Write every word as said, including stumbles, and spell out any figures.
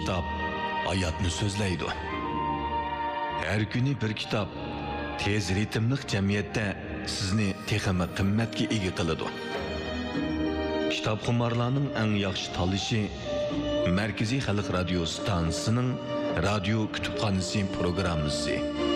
kitap hayatni so'zlaydi. Her günü bir kitap tez ritmli jamiyatda sizni texmi qimmatga ega qiladi. Kitap xumarlarning eng yaxshi tanlashi Markaziy Xalq radio stansiyasining radio kutubxonasi programmasi.